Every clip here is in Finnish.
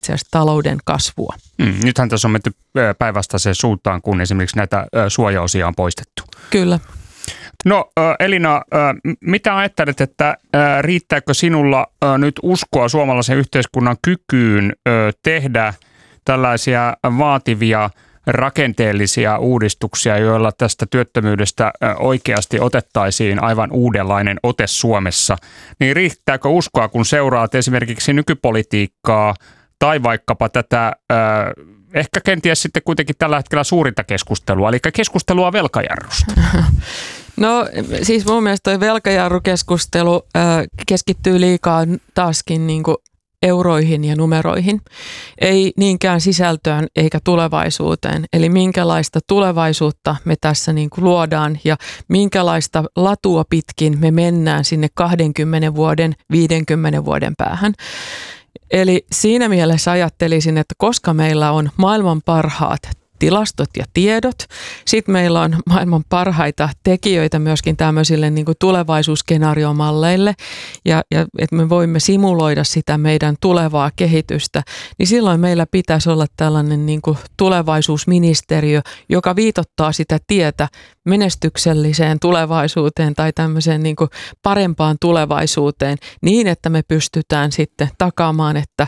itse asiassa talouden kasvua. Nythän tässä on menty päinvastaiseen suuntaan, kun esimerkiksi näitä suojaosia on poistettu. Kyllä. No Elina, mitä ajattelet, että riittääkö sinulla nyt uskoa suomalaisen yhteiskunnan kykyyn tehdä tällaisia vaativia rakenteellisia uudistuksia, joilla tästä työttömyydestä oikeasti otettaisiin aivan uudenlainen ote Suomessa, niin riittääkö uskoa, kun seuraat esimerkiksi nykypolitiikkaa tai vaikkapa tätä ehkä kenties sitten kuitenkin tällä hetkellä suurinta keskustelua, eli keskustelua velkajarrusta? No siis mun mielestä toi velkajarrukeskustelu keskittyy liikaa taaskin niin kuin euroihin ja numeroihin, ei niinkään sisältöön eikä tulevaisuuteen. Eli minkälaista tulevaisuutta me tässä niin kuin luodaan ja minkälaista latua pitkin me mennään sinne 20 vuoden, 50 vuoden päähän. Eli siinä mielessä ajattelisin, että koska meillä on maailman parhaat tilastot ja tiedot. Sitten meillä on maailman parhaita tekijöitä myöskin tämmöisille niin kuin tulevaisuusskenaariomalleille ja että me voimme simuloida sitä meidän tulevaa kehitystä, niin silloin meillä pitäisi olla tällainen niin kuin tulevaisuusministeriö, joka viitottaa sitä tietä menestykselliseen tulevaisuuteen tai tämmöiseen niin kuin parempaan tulevaisuuteen niin, että me pystytään sitten takaamaan, että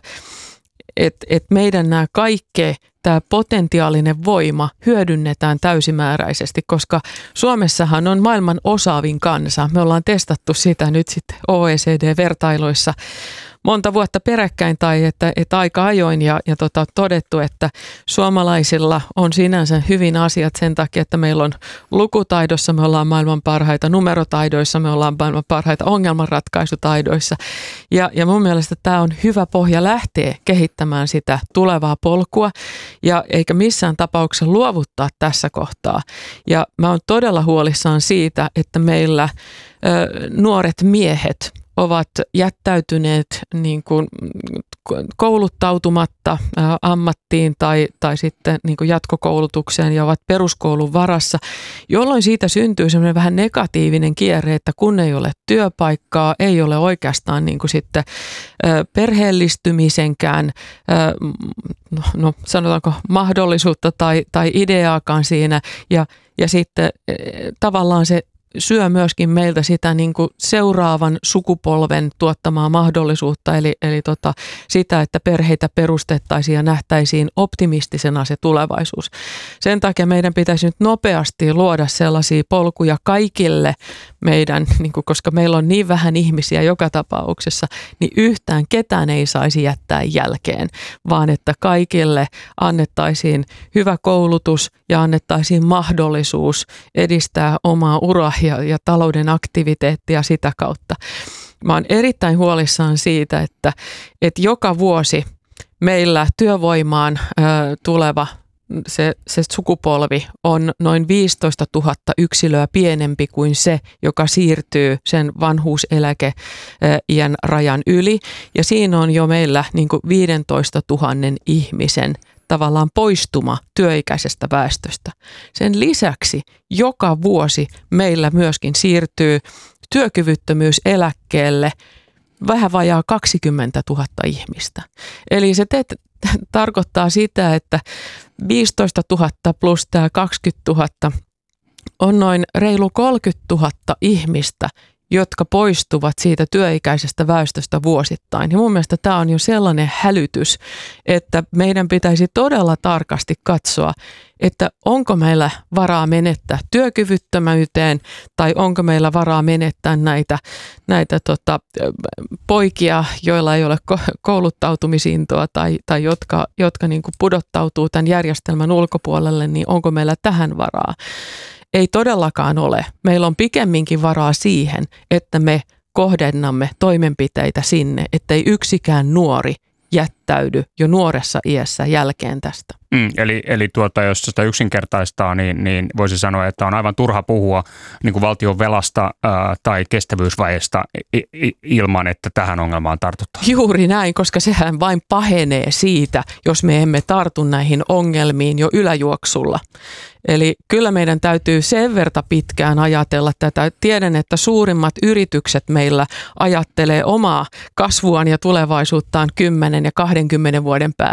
meidän nämä kaikkea tämä potentiaalinen voima hyödynnetään täysimääräisesti, koska Suomessahan on maailman osaavin kansa. Me ollaan testattu sitä nyt sitten OECD-vertailuissa monta vuotta peräkkäin tai että aika ajoin ja todettu, että suomalaisilla on sinänsä hyvin asiat sen takia, että meillä on lukutaidossa, me ollaan maailman parhaita, numerotaidoissa me ollaan maailman parhaita, ongelmanratkaisutaidoissa ja mun mielestä tämä on hyvä pohja lähteä kehittämään sitä tulevaa polkua ja eikä missään tapauksessa luovuttaa tässä kohtaa. Ja mä oon todella huolissaan siitä, että meillä nuoret miehet ovat jättäytyneet niin kuin kouluttautumatta ammattiin tai sitten niin kuin jatkokoulutukseen ja ovat peruskoulun varassa, jolloin siitä syntyy semmoinen vähän negatiivinen kierre, että kun ei ole työpaikkaa, ei ole oikeastaan niin kuin sitten perheellistymisenkään, no sanotaanko mahdollisuutta tai ideaakaan siinä ja sitten tavallaan se syö myöskin meiltä sitä niin kuin seuraavan sukupolven tuottamaa mahdollisuutta, eli sitä, että perheitä perustettaisiin ja nähtäisiin optimistisena se tulevaisuus. Sen takia meidän pitäisi nyt nopeasti luoda sellaisia polkuja kaikille meidän, niin kuin, koska meillä on niin vähän ihmisiä joka tapauksessa, niin yhtään ketään ei saisi jättää jälkeen, vaan että kaikille annettaisiin hyvä koulutus ja annettaisiin mahdollisuus edistää omaa uraa ja talouden aktiviteettia sitä kautta. Mä oon erittäin huolissaan siitä, että joka vuosi meillä työvoimaan tuleva se sukupolvi on noin 15 000 yksilöä pienempi kuin se, joka siirtyy sen vanhuuseläkeiän rajan yli. Ja siinä on jo meillä niin kuin 15 000 ihmisen tavallaan poistuma työikäisestä väestöstä. Sen lisäksi joka vuosi meillä myöskin siirtyy työkyvyttömyyseläkkeelle vähän vajaa 20 000 ihmistä. Eli se tarkoittaa sitä, että 15 000 plus tämä 20 000 on noin reilu 30 000 ihmistä, jotka poistuvat siitä työikäisestä väestöstä vuosittain. Ja mun mielestä tämä on jo sellainen hälytys, että meidän pitäisi todella tarkasti katsoa, että onko meillä varaa menettää työkyvyttömyyteen tai onko meillä varaa menettää näitä poikia, joilla ei ole kouluttautumisintoa tai jotka niin kuin pudottautuu tämän järjestelmän ulkopuolelle, niin onko meillä tähän varaa? Ei todellakaan ole. Meillä on pikemminkin varaa siihen, että me kohdennamme toimenpiteitä sinne, ettei yksikään nuori jättäydy jo nuoressa iässä jälkeen tästä. Eli jos sitä yksinkertaistaa, niin voisi sanoa, että on aivan turha puhua niin kuin valtion velasta tai kestävyysvajeesta ilman, että tähän ongelmaan tartutaan. Juuri näin, koska sehän vain pahenee siitä, jos me emme tartu näihin ongelmiin jo yläjuoksulla. Eli kyllä meidän täytyy sen verta pitkään ajatella tätä. Tiedän, että suurimmat yritykset meillä ajattelee omaa kasvuaan ja tulevaisuuttaan 10 ja 20 vuoden päähän.